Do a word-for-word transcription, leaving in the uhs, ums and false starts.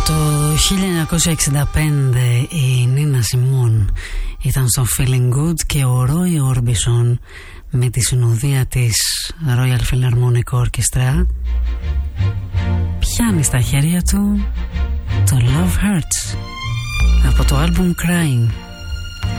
Το χίλια εννιακόσια εξήντα πέντε η Νίνα Σιμών ήταν στο Feeling Good και ο Ρόι Όρμπισον με τη συνοδεία της Royal Philharmonic Orchestra πιάνει στα χέρια του το Love Hurts από το άλμπουμ Crying.